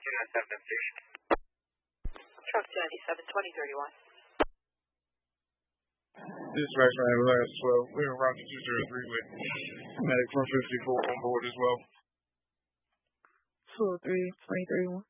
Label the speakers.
Speaker 1: Truck 297, 2031.
Speaker 2: Dispatch man, last 12. We're in Roger 203 with medic from 54 on board as well.
Speaker 3: 203, 2031.